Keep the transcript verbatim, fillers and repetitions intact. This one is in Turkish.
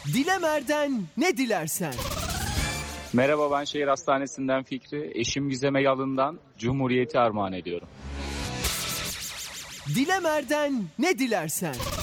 Dilemer'den ne dilersen. Merhaba, ben şehir hastanesinden Fikri. Eşim Gizem'e Yalın'dan Cumhuriyeti armağan ediyorum. Dilemer'den ne dilersen.